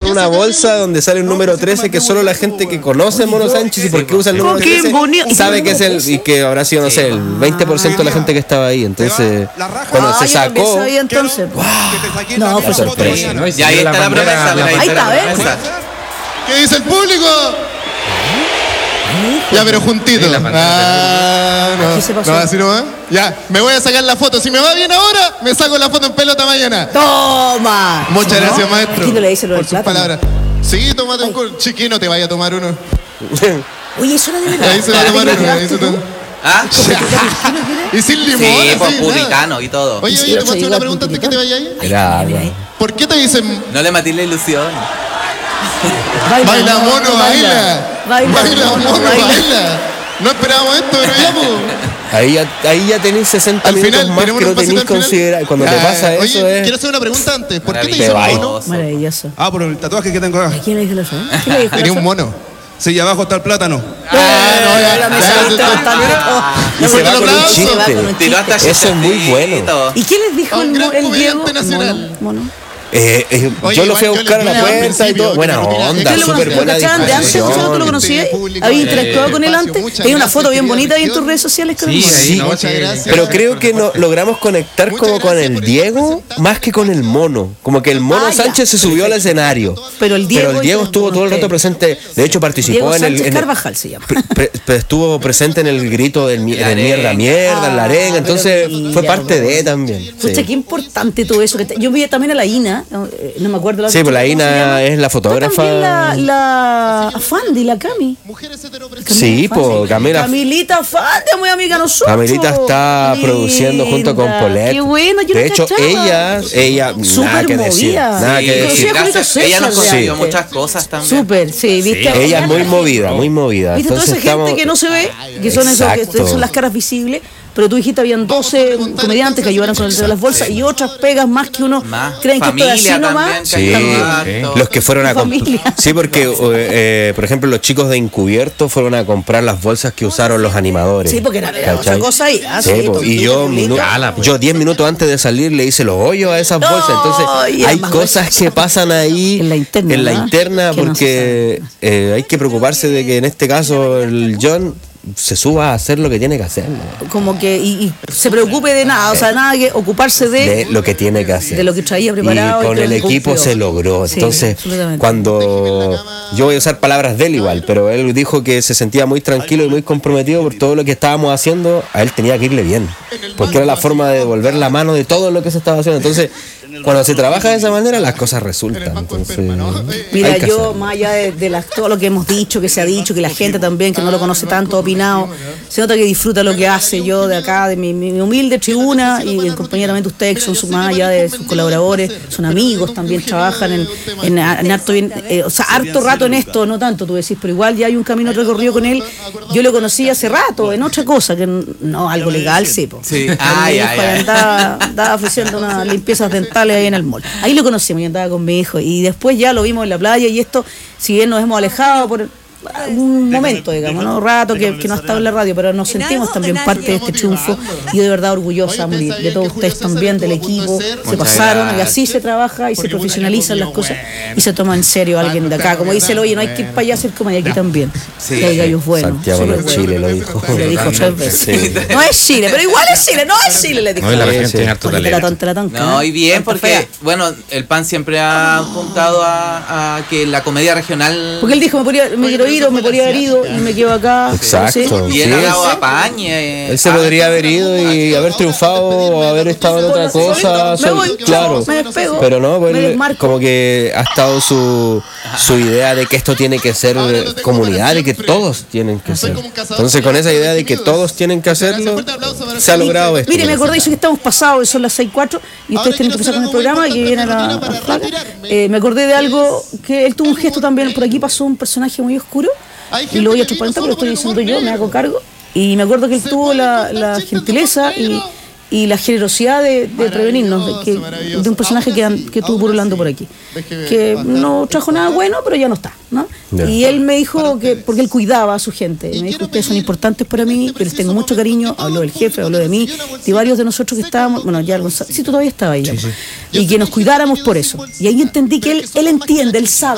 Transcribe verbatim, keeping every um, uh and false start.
una bolsa donde sale un número trece que solo la gente que conoce a Mono Sánchez y porque usa el número trece sabe que es el, y que habrá sido, no sé, el veinte por ciento de la gente que estaba ahí. Entonces, cuando se sacó, entonces, no, fue sorpresa. Y ahí está la promesa. Ahí está, ¿ves? ¿Qué dice el público? Ya, pero juntito. Ah, no, no, así no va. Ya, me voy a sacar la foto. Si me va bien ahora, me saco la foto en pelota mañana. ¡Toma! Muchas ¿no? gracias, maestro. ¿Quién le dice lo del por sus palabras. Sí, tómate un col. Chiquino, te vaya a tomar uno. Oye, eso era de verdad. Ahí se va a tomar uno. Ahí se toma. ¿Ah? Y sin limón. Sí, por así, puritano nada. y todo. Oye, oye, te puedo hacer una pregunta antes que te vaya ahí. Era, ¿Por qué te dicen? No le maté la ilusión. Baila, baila mono, baila. Baila, baila mono, baila. baila. No esperábamos esto, pero ya, pues. Ahí ya, ahí ya tenéis sesenta al minutos final, más que no tenéis considerar. Cuando ah, te pasa eso oye, es... quiero hacer una pregunta antes. ¿Por qué te hizo un mono? Maravilloso. Ah, por el tatuaje que tengo acá. ¿A quién le dijo eso? ¿Quién le dijo Tenía un mono. Sí, y abajo está el plátano. Ah, no, ya, la y se va con un chiste. Eso es muy bueno. ¿Y qué les dijo el, el Diego? Nacional. Mono. Eh, eh, Oye, yo lo fui a buscar a la cuenta y todo. Buena onda, súper buena discusión. De antes, ¿tú lo conocías? ¿Habías interactuado con él antes? Hay una foto bien bonita ahí en tus redes sociales con sí, sí, no, muchas gracias. Pero creo que no, logramos conectar como con el Diego más que con el mono. Como que el mono ah, Sánchez se subió al escenario. Pero el Diego, pero el Diego estuvo todo el rato presente. De hecho, participó en el. En Carvajal se llama. Pre, pre, estuvo presente en el grito del de mierda, mierda, en la arenga. Entonces fue parte de también. Escucha, qué importante todo eso. Yo vi también a la Ina, no me acuerdo la sí, pues la Ina es la fotógrafa. La, la Fandi, la Cami. Sí, pues Camila. Camilita Fandi, muy amiga de nosotros. Camilita está Linda. produciendo junto con Polet. Qué bueno, yo de hecho, ella, ella, nada que decir. Nada sí, que decir. Gracias, ella nos consiguió sí. muchas cosas también. Súper, sí, viste. Sí. Ella es muy movida, muy movida. Viste toda esa estamos... gente que no se ve, que son esos, que son las caras visibles. Pero tú dijiste habían doce comediantes que ayudaron con el tema de las bolsas sí. y otras pegas más que uno más creen que esto es así nomás. Sí, sí. Los que fueron a comprar. Sí, porque eh, por ejemplo los chicos de Encubierto fueron a comprar las bolsas que usaron los animadores. Sí, porque era, era otra cosa ahí. Ah, sí, sí, y yo minu yo diez minutos antes de salir le hice los hoyos a esas bolsas. Entonces oh, hay cosas bolsas. que pasan ahí en la interna, en la interna porque no eh, hay que preocuparse de que en este caso el John se suba a hacer lo que tiene que hacer, ¿no? Como que y, y se preocupe de nada, o sea, nada que ocuparse de, de lo que tiene que hacer, de lo que traía preparado y con y el equipo cumplió. Se logró. Entonces, sí, cuando yo voy a usar palabras de él igual, pero él dijo que se sentía muy tranquilo y muy comprometido por todo lo que estábamos haciendo, a él tenía que irle bien, porque era la forma de devolver la mano de todo lo que se estaba haciendo. Entonces, cuando se trabaja de esa manera, las cosas resultan. Entonces, mira, yo hacerlo. Más allá de, de las, todo lo que hemos dicho, que se ha dicho, que la gente también que no lo conoce tanto ha opinado, se nota que disfruta lo que hace. Yo de acá, de mi, mi humilde tribuna, y en compañía también de ustedes, que son su, más allá de sus colaboradores, son amigos, también trabajan en, en, en harto, bien, eh, o sea, harto rato en esto, no tanto tú decís, pero igual ya hay un camino recorrido con él. Yo lo conocí hace rato, en otra cosa, que no, algo legal, sí, po. Sí, ay, ay, ay. Andaba, andaba ofreciendo unas limpiezas dentales ahí en el mall. Ahí lo conocimos y andaba con mi hijo. Y después ya lo vimos en la playa y esto, si bien nos hemos alejado por un momento, digamos, ¿no? Rato que, que no ha estado en la radio, pero nos sentimos también parte de este triunfo. Y yo de verdad orgullosa de, de todos ustedes también, del equipo. Se pasaron y así se trabaja y se profesionalizan las cosas y se toma en serio a alguien de acá. Como dice el oye, no hay que ir para allá a hacer como hay aquí también. Sí, hay gallos buenos. Santiago no es Chile, lo dijo. Lo dijo tres veces. Sí. No es Chile, pero igual es Chile, no es Chile, le dijo. No, y la región tiene harto talento. No, y bien, porque, bueno, el P A N siempre ha apuntado a, a que la comedia regional. Porque él dijo, me, podría, me quiero ir o me podría haber ido y me quedo acá. Exacto. ¿sí? Y él ha dado apañe. Él se podría haber ido y haber triunfado o haber estado en otra cosa. Me voy, claro. Me despego, pero no, pues él, como que ha estado su, su idea de que esto tiene que ser comunidad, de que todos tienen que ser. Entonces, con esa idea de que todos tienen que hacerlo, se ha logrado esto. Mire, me acordé que estamos pasados, son las seis cuatro y ustedes tienen que empezar con el programa y que viene la, la flaca. Eh, me acordé de algo que él tuvo un gesto también. Por aquí pasó un personaje muy oscuro. Y lo voy a transparentar, pero lo estoy diciendo yo, me hago cargo. Y me acuerdo que él tuvo la, la gentileza y, y la generosidad de, de prevenirnos de, que, de un personaje que, que estuvo burlando por aquí. Que no trajo nada bueno, pero ya no está, ¿no? Y él me dijo que, porque él cuidaba a su gente, me dijo, ustedes son importantes para mí, que les tengo mucho cariño, habló del jefe, habló de mí, de varios de nosotros que estábamos, bueno, ya Gonzalo, sí, tú todavía estabas ahí, sí, sí. Y que nos cuidáramos por eso. Y ahí entendí que él, él entiende, él sabe.